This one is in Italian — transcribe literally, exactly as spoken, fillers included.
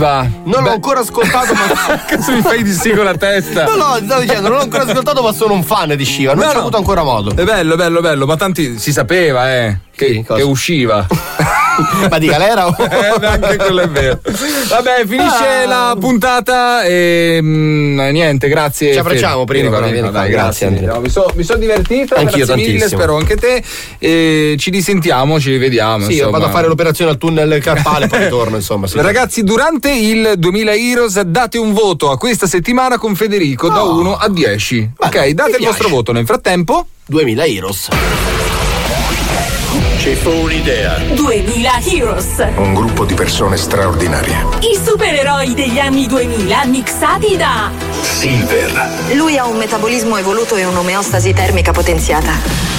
Va. Non l'ho ancora ascoltato, ma cazzo mi fai di sì con la testa? No, no, stavo dicendo, non l'ho ancora ascoltato, ma sono un fan di Shiva, non No, c'è no. avuto ancora modo. È bello, bello, bello, ma tanti si sapeva, eh. Che, Sì, cosa? che usciva. Ma di galera o? Eh, anche quello è vero. Vabbè, finisce Ah. la puntata e mh, niente, grazie. Ci abbracciamo Fede. prima, Vieni qua, però, vieni qua, vieni dai, qua, grazie. grazie, Andrea. No, mi sono mi son divertito, Anch'io grazie mille, tantissimo. spero anche te. E ci risentiamo, ci rivediamo. Sì, io insomma. vado a fare l'operazione al tunnel carpale, poi ritorno, insomma. Sì. Ragazzi, durante il duemila Heroes date un voto a questa settimana con Federico da uno a dieci. Ok, date il piace. vostro voto. Nel frattempo, duemila Heroes. Ci fu un'idea. duemila Heroes. Un gruppo di persone straordinarie. I supereroi degli anni duemila mixati da Silver. Lui ha un metabolismo evoluto e un'omeostasi termica potenziata.